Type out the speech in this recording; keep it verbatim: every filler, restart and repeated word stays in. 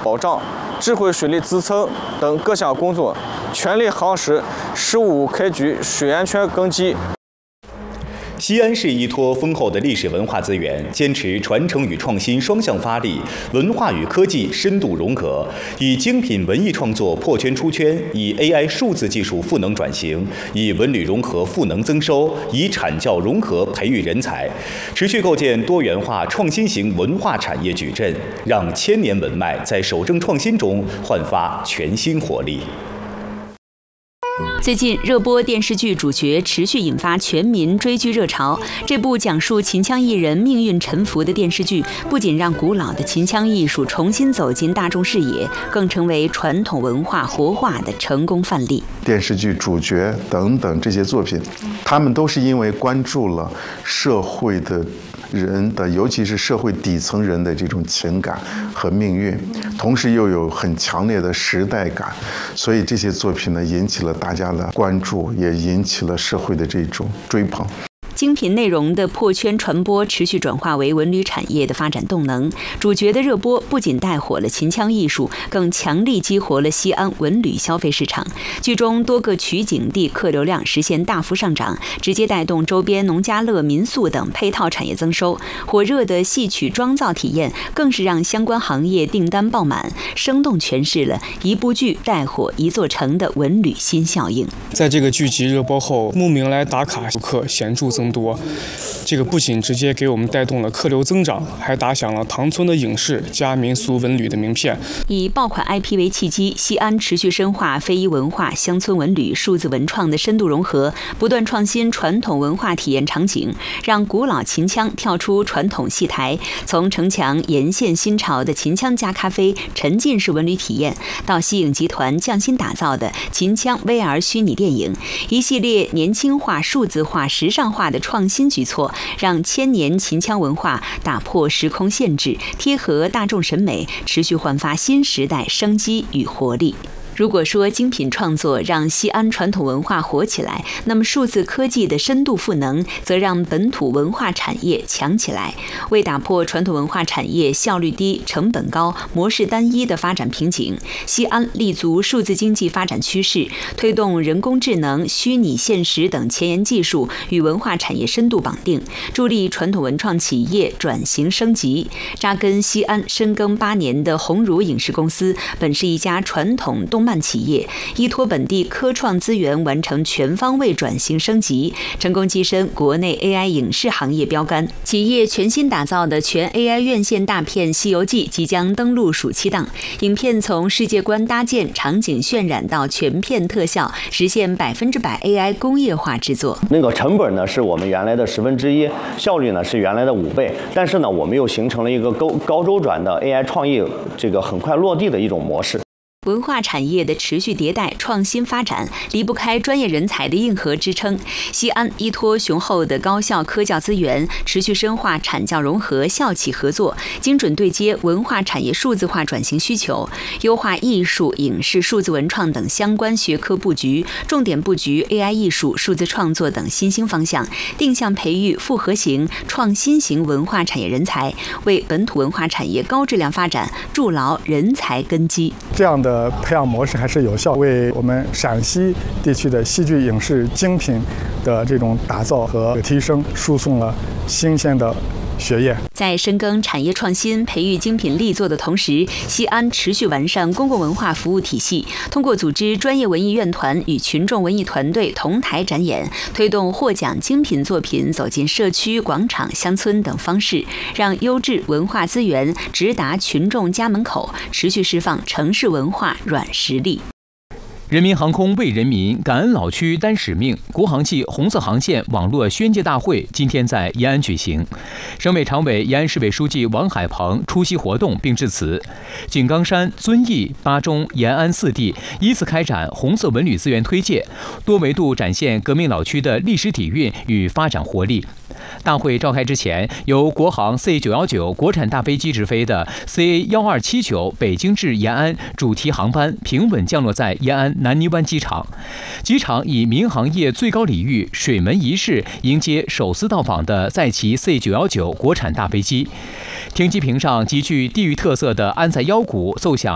保障、智慧水利支撑等各项工作，全力夯实十五开局水安全根基。 西安市依托丰厚的历史文化资源，坚持传承与创新双向发力，文化与科技深度融合，以精品文艺创作破圈出圈，以 A I 数字技术赋能转型，以文旅融合赋能增收，以产教融合培育人才，持续构建多元化创新型文化产业矩阵，让千年文脉在守正创新中焕发全新活力。 最近，热播电视剧主角持续引发全民追剧热潮。这部讲述秦腔艺人命运沉浮的电视剧，不仅让古老的秦腔艺术重新走进大众视野，更成为传统文化活化的成功范例。 电视剧主角等等这些作品，他们都是因为关注了社会的人的，尤其是社会底层人的这种情感和命运，同时又有很强烈的时代感，所以这些作品呢，引起了大家的关注，也引起了社会的这种追捧。 精品内容的破圈传播持续转化为文旅产业的发展动能。主角的热播不仅带火了秦腔艺术，更强力激活了西安文旅消费市场。剧中多个取景地客流量实现大幅上涨，直接带动周边农家乐、民宿等配套产业增收。火热的戏曲妆造体验更是让相关行业订单爆满，生动诠释了一部剧带火一座城的文旅新效应。 在这个剧集热播后，慕名来打卡游客显著增多，这个不仅直接给我们带动了客流增长，还打响了唐村的影视加民俗文旅的名片。 以爆款 I P 为契机，西安持续深化非遗文化、乡村文旅、数字文创的深度融合，不断创新传统文化体验场景，让古老秦腔跳出传统戏台，从城墙沿线新潮的秦腔加咖啡沉浸式文旅体验，到西影集团匠心打造的秦腔 V R 虚拟电影，一系列年轻化、数字化、时尚化的创新举措，让千年秦腔文化打破时空限制，贴合大众审美，持续焕发新时代生机与活力。如果说精品创作让西安传统文化火起来，那么数字科技的深度赋能则让本土文化产业强起来。为打破传统文化产业效率低、成本高、模式单一的发展瓶颈，西安立足数字经济发展趋势，推动人工智能、虚拟现实等前沿技术与文化产业深度绑定，助力传统文创企业转型升级。扎根西安深耕八年的鸿儒影视公司，本是一家传统动漫企业，依托本地科创资源完成全方位转型升级，成功跻身国内 A I 影视行业标杆。企业全新打造的全 A I 院线大片《西游记》即将登陆暑期档。影片从世界观搭建、场景渲染到全片特效，实现百分之百 A I 工业化制作。 那个成本呢是我们原来的十分之一，效率呢是原来的五倍，但是呢，我们又形成了一个高高周转的 A I 创意，这个很快落地的一种模式。 文化产业的持续迭代、创新发展，离不开专业人才的硬核支撑。西安依托雄厚的高校科教资源，持续深化产教融合、校企合作，精准对接文化产业数字化转型需求，优化艺术、影视、数字文创等相关学科布局，重点布局 A I 艺术、数字创作等新兴方向，定向培育复合型、创新型文化产业人才，为本土文化产业高质量发展筑牢人才根基。 这样的培养模式还是有效，为我们陕西地区的戏剧影视精品的这种打造和提升输送了新鲜的血液。 在深耕产业创新、培育精品力作的同时，西安持续完善公共文化服务体系，通过组织专业文艺院团与群众文艺团队同台展演，推动获奖精品作品走进社区、广场、乡村等方式，让优质文化资源直达群众家门口，持续释放城市文化软实力。 人民航空为人民，感恩老区担使命。国航系红色航线网络宣介大会今天在延安举行，省委常委、延安市委书记王海鹏出席活动并致辞。井冈山、遵义、巴中、延安四地依次开展红色文旅资源推介，多维度展现革命老区的历史底蕴与发展活力。大会召开之前，由国航 C 九一九国产大飞机直飞的 C A 一二七九北京至延安主题航班平稳降落在延安南泥湾机场。机场以民航业最高礼遇水门仪式迎接首次到访的在其 C 九一九国产大飞机。停机坪上极具地域特色的安塞腰鼓奏响